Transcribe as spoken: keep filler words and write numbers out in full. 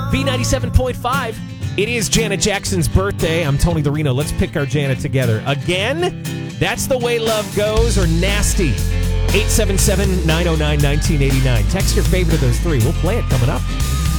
B ninety-seven point five. It is Janet Jackson's birthday. I'm Tony the Reno. Let's pick our Janet together. Again, That's the Way Love Goes or Nasty. eight seven seven, nine oh nine, one nine eight nine. Text your favorite of those three. We'll play it coming up.